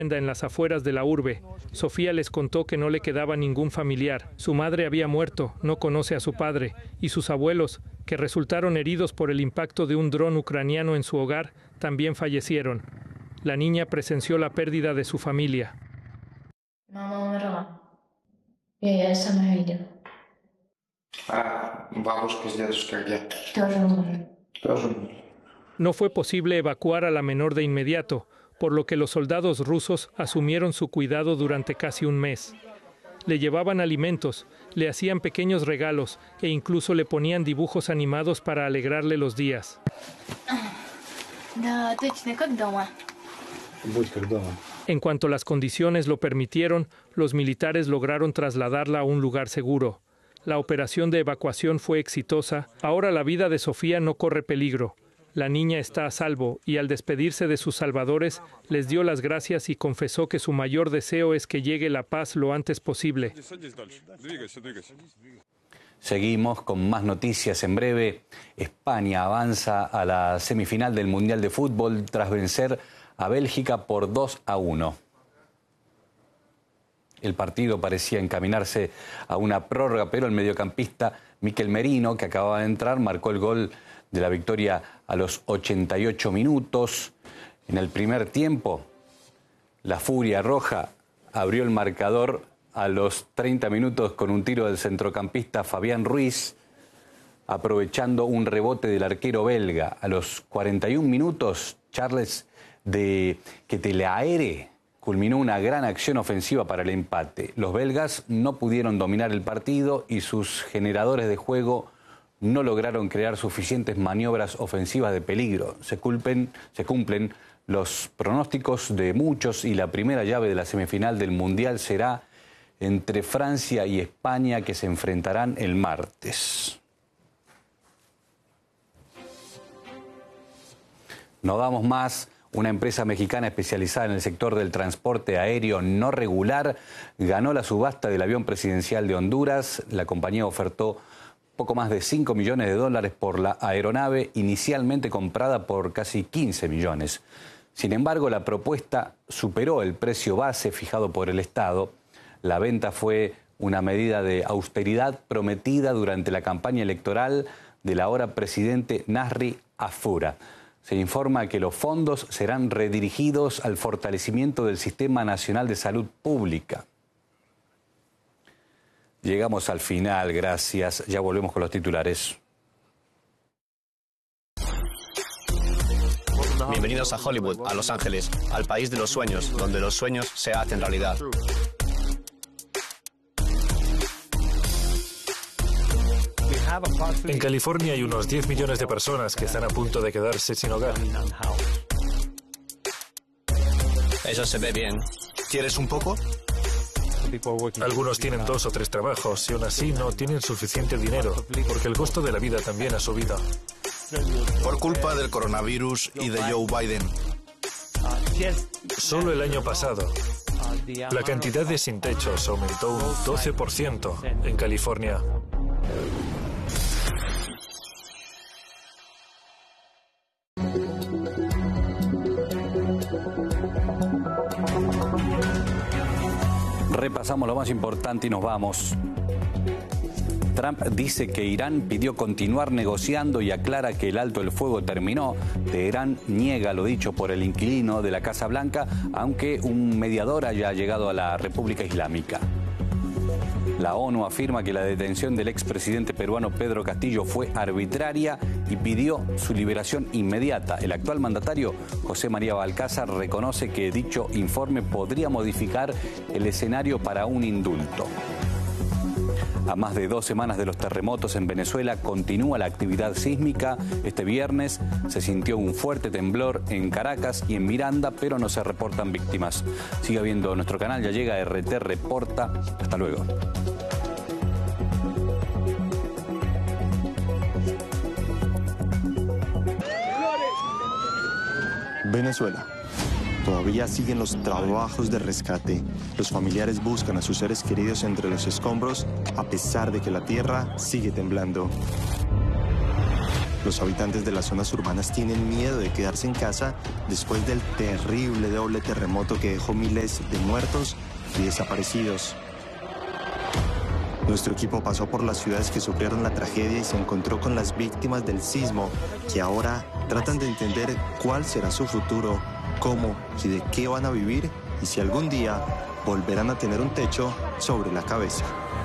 En las afueras de la urbe. Sofía les contó que no le quedaba ningún familiar. Su madre había muerto, no conoce a su padre, y sus abuelos, que resultaron heridos por el impacto de un dron ucraniano en su hogar, también fallecieron. La niña presenció la pérdida de su familia. No fue posible evacuar a la menor de inmediato, por lo que los soldados rusos asumieron su cuidado durante casi un mes. Le llevaban alimentos, le hacían pequeños regalos e incluso le ponían dibujos animados para alegrarle los días. En cuanto las condiciones lo permitieron, los militares lograron trasladarla a un lugar seguro. La operación de evacuación fue exitosa. Ahora la vida de Sofía no corre peligro. La niña está a salvo y al despedirse de sus salvadores les dio las gracias y confesó que su mayor deseo es que llegue la paz lo antes posible. Seguimos con más noticias en breve. España avanza a la semifinal del Mundial de Fútbol tras vencer a Bélgica por 2-1. El partido parecía encaminarse a una prórroga, pero el mediocampista Mikel Merino, que acababa de entrar, marcó el gol de la victoria a los 88 minutos. En el primer tiempo, la Furia Roja abrió el marcador a los 30 minutos con un tiro del centrocampista Fabián Ruiz, aprovechando un rebote del arquero belga. A los 41 minutos, Charles de Ketelaere culminó una gran acción ofensiva para el empate. Los belgas no pudieron dominar el partido y sus generadores de juego no lograron crear suficientes maniobras ofensivas de peligro. Se cumplen los pronósticos de muchos y la primera llave de la semifinal del Mundial será entre Francia y España, que se enfrentarán el martes. No damos más. Una empresa mexicana especializada en el sector del transporte aéreo no regular ganó la subasta del avión presidencial de Honduras. La compañía ofertó poco más de 5 millones de dólares por la aeronave, inicialmente comprada por casi 15 millones. Sin embargo, la propuesta superó el precio base fijado por el Estado. La venta fue una medida de austeridad prometida durante la campaña electoral del ahora presidente Nasri Afura. Se informa que los fondos serán redirigidos al fortalecimiento del Sistema Nacional de Salud Pública. Llegamos al final, gracias. Ya volvemos con los titulares. Bienvenidos a Hollywood, a Los Ángeles, al país de los sueños, donde los sueños se hacen realidad. En California hay unos 10 millones de personas que están a punto de quedarse sin hogar. Eso se ve bien. ¿Quieres un poco? Algunos tienen 2 o 3 trabajos y aún así no tienen suficiente dinero, porque el costo de la vida también ha subido. Por culpa del coronavirus y de Joe Biden. Solo el año pasado, la cantidad de sin techos aumentó un 12% en California. Repasamos lo más importante y nos vamos. Trump dice que Irán pidió continuar negociando y aclara que el alto el fuego terminó. Teherán niega lo dicho por el inquilino de la Casa Blanca, aunque un mediador haya llegado a la República Islámica. La ONU afirma que la detención del expresidente peruano Pedro Castillo fue arbitraria y pidió su liberación inmediata. El actual mandatario, José María Balcázar, reconoce que dicho informe podría modificar el escenario para un indulto. A más de 2 semanas de los terremotos en Venezuela, continúa la actividad sísmica. Este viernes se sintió un fuerte temblor en Caracas y en Miranda, pero no se reportan víctimas. Siga viendo nuestro canal, ya llega RT Reporta. Hasta luego. Venezuela. Todavía siguen los trabajos de rescate. Los familiares buscan a sus seres queridos entre los escombros, a pesar de que la tierra sigue temblando. Los habitantes de las zonas urbanas tienen miedo de quedarse en casa después del terrible doble terremoto que dejó miles de muertos y desaparecidos. Nuestro equipo pasó por las ciudades que sufrieron la tragedia y se encontró con las víctimas del sismo, que ahora tratan de entender cuál será su futuro, cómo y de qué van a vivir y si algún día volverán a tener un techo sobre la cabeza.